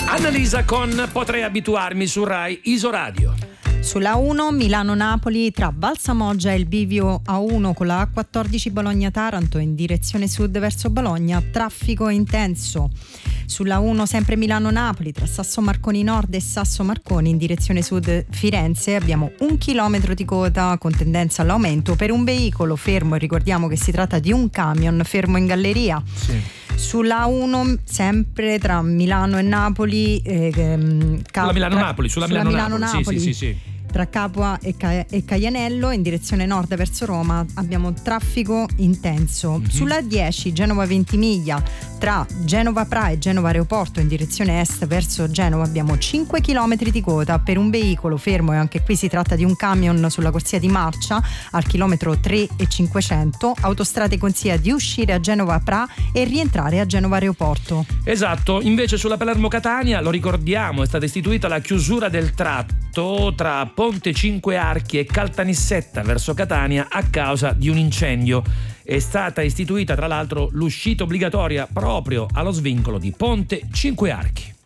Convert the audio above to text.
Annalisa con Potrei abituarmi su Rai Isoradio. Sulla 1 Milano-Napoli tra Valsamoggia e il bivio A1 con la A14 Bologna-Taranto in direzione sud verso Bologna, traffico intenso. Sulla 1 sempre Milano-Napoli tra Sasso Marconi Nord e Sasso Marconi in direzione sud Firenze abbiamo 1 chilometro di coda con tendenza all'aumento per un veicolo fermo, e ricordiamo che si tratta di un camion fermo in galleria. Sì. Sulla 1 sempre tra Milano e Napoli Sulla Milano-Napoli. Sì. Tra Capua e Caianello in direzione nord verso Roma abbiamo traffico intenso. Mm-hmm. Sulla 10 Genova Ventimiglia tra Genova Pra e Genova Aeroporto in direzione est verso Genova abbiamo 5 km di coda per un veicolo fermo, e anche qui si tratta di un camion sulla corsia di marcia al chilometro 3,500. Autostrade consiglia di uscire a Genova Pra e rientrare a Genova Aeroporto. Esatto, invece sulla Palermo-Catania, lo ricordiamo, è stata istituita la chiusura del tratto tra Ponte Cinque Archi e Caltanissetta verso Catania a causa di un incendio. È stata istituita tra l'altro l'uscita obbligatoria proprio allo svincolo di Ponte Cinque Archi.